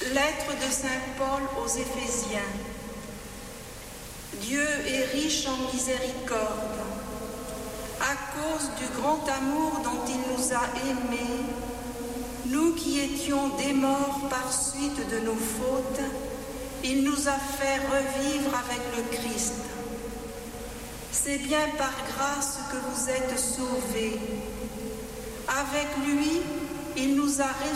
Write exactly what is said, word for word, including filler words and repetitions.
Lettre de saint Paul aux Éphésiens. Dieu est riche en miséricorde. À cause du grand amour dont il nous a aimés, nous qui étions des morts par suite de nos fautes, il nous a fait revivre avec le Christ. C'est bien par grâce que vous êtes sauvés. Avec lui, il nous a